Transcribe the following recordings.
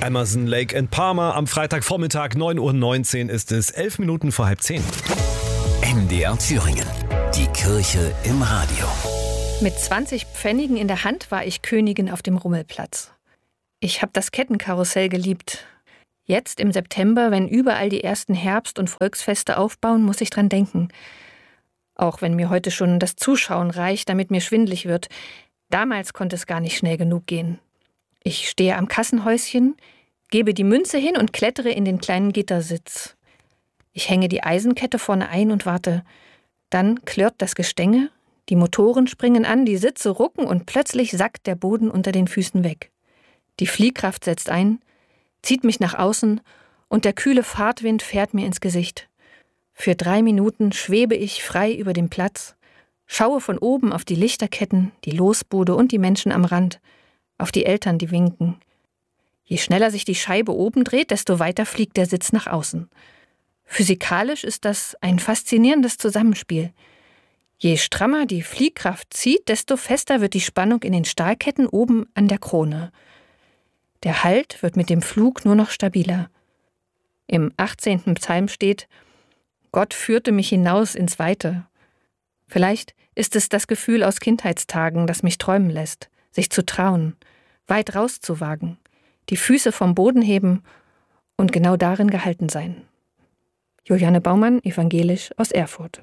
Amazon Lake in Palmer am Freitagvormittag, 9:19 Uhr ist es, 11 Minuten vor 9:30. MDR Thüringen, die Kirche im Radio. Mit 20 Pfennigen in der Hand war ich Königin auf dem Rummelplatz. Ich habe das Kettenkarussell geliebt. Jetzt im September, wenn überall die ersten Herbst- und Volksfeste aufbauen, muss ich dran denken. Auch wenn mir heute schon das Zuschauen reicht, damit mir schwindelig wird. Damals konnte es gar nicht schnell genug gehen. Ich stehe am Kassenhäuschen, gebe die Münze hin und klettere in den kleinen Gittersitz. Ich hänge die Eisenkette vorne ein und warte. Dann klirrt das Gestänge, die Motoren springen an, die Sitze rucken und plötzlich sackt der Boden unter den Füßen weg. Die Fliehkraft setzt ein, zieht mich nach außen und der kühle Fahrtwind fährt mir ins Gesicht. Für 3 Minuten schwebe ich frei über dem Platz, schaue von oben auf die Lichterketten, die Losbude und die Menschen am Rand, auf die Eltern, die winken. Je schneller sich die Scheibe oben dreht, desto weiter fliegt der Sitz nach außen. Physikalisch ist das ein faszinierendes Zusammenspiel. Je strammer die Fliehkraft zieht, desto fester wird die Spannung in den Stahlketten oben an der Krone. Der Halt wird mit dem Flug nur noch stabiler. Im 18. Psalm steht: Gott führte mich hinaus ins Weite. Vielleicht ist es das Gefühl aus Kindheitstagen, das mich träumen lässt, sich zu trauen, weit rauszuwagen, die Füße vom Boden heben und genau darin gehalten sein. Juliane Baumann, evangelisch aus Erfurt.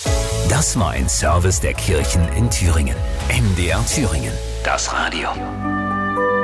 Das war ein Service der Kirchen in Thüringen. MDR Thüringen, das Radio.